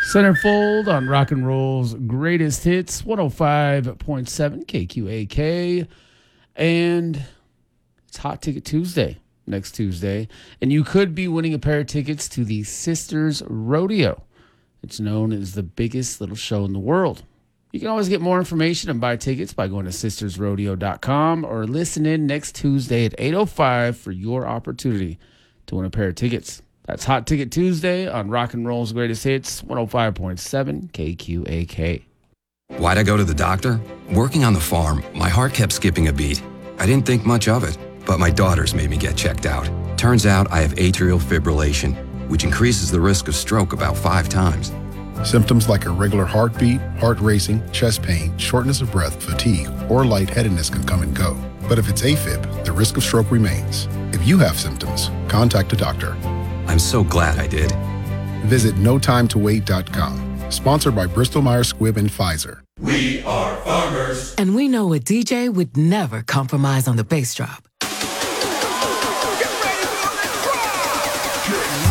Centerfold on Rock and Roll's greatest hits, 105.7 KQAK. And it's Hot Ticket Tuesday next Tuesday. And you could be winning a pair of tickets to the Sisters Rodeo. It's known as the biggest little show in the world. You can always get more information and buy tickets by going to sistersrodeo.com or listen in next Tuesday at 8:05 for your opportunity to win a pair of tickets. That's Hot Ticket Tuesday on Rock and Roll's greatest hits, 105.7 KQAK. Why'd I go to the doctor? Working on the farm, my heart kept skipping a beat. I didn't think much of it, but my daughters made me get checked out. Turns out I have atrial fibrillation, which increases the risk of stroke about 5 times. Symptoms like irregular heartbeat, heart racing, chest pain, shortness of breath, fatigue, or lightheadedness can come and go. But if it's AFib, the risk of stroke remains. If you have symptoms, contact a doctor. I'm so glad I did. Visit notimetowait.com. Sponsored by Bristol Myers Squibb and Pfizer. We are farmers. And we know a DJ would never compromise on the bass drop. Get ready for the drop.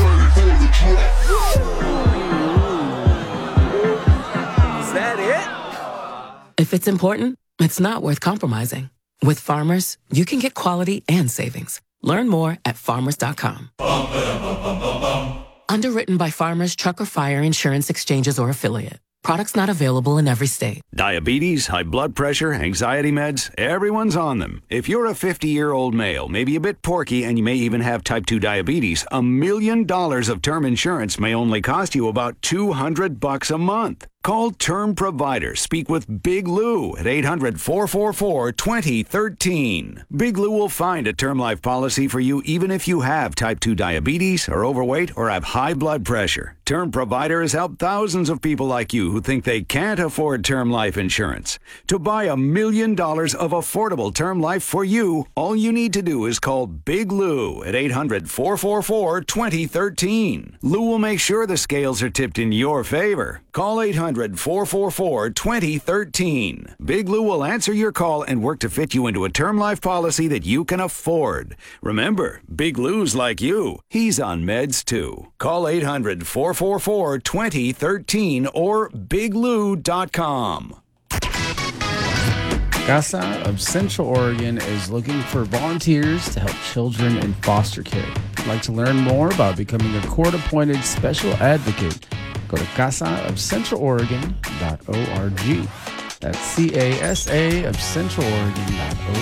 Is that it? If it's important, it's not worth compromising. With Farmers, you can get quality and savings. Learn more at farmers.com. Underwritten by Farmers Trucker Fire Insurance Exchanges or Affiliate. Products not available in every state. Diabetes, high blood pressure, anxiety meds, everyone's on them. If you're a 50-year-old male, maybe a bit porky, and you may even have type 2 diabetes, $1 million of term insurance may only cost you about $200 a month. Call Term Provider. Speak with Big Lou at 800-444-2013. Big Lou will find a term life policy for you even if you have type 2 diabetes, are overweight, or have high blood pressure. Term Provider has helped thousands of people like you who think they can't afford term life insurance. To buy $1 million of affordable term life for you, all you need to do is call Big Lou at 800-444-2013. Lou will make sure the scales are tipped in your favor. Call 800-444-2013. Big Lou will answer your call and work to fit you into a term life policy that you can afford. Remember, Big Lou's like you. He's on meds too. Call 800-444-2013 or biglou.com. CASA of Central Oregon is looking for volunteers to help children in foster care. If you'd like to learn more about becoming a court-appointed special advocate, go to casaofcentraloregon.org. That's CASA of centraloregon.org.